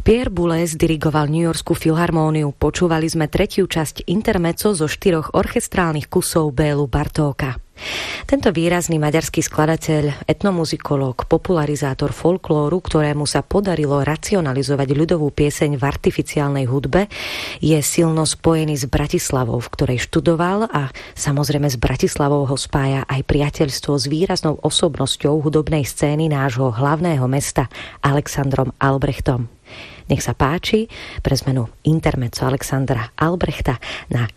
Pierre Boulez dirigoval New Yorkskú filharmóniu. Počúvali sme tretiu časť intermezzo zo 4 orchestrálnych kusov Bélu Bartóka. Tento výrazný maďarský skladateľ, etnomuzikológ, popularizátor folklóru, ktorému sa podarilo racionalizovať ľudovú pieseň v artificiálnej hudbe, je silno spojený s Bratislavou, v ktorej študoval, a samozrejme s Bratislavou ho spája aj priateľstvo s výraznou osobnosťou hudobnej scény nášho hlavného mesta, Alexandrom Albrechtom. Nech sa páči, pre zmenu intermezzo Alexandra Albrechta na